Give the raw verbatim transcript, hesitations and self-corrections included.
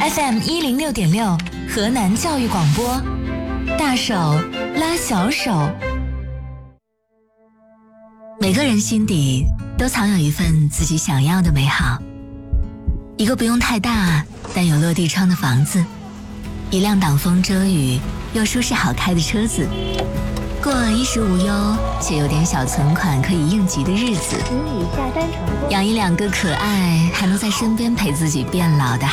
F M 一零六点六，河南教育广播，大手拉小手。每个人心底都藏有一份自己想要的美好，一个不用太大但有落地窗的房子，一辆挡风遮雨又舒适好开的车子，过衣食无忧且有点小存款可以应急的日子，养一两个可爱还能在身边陪自己变老的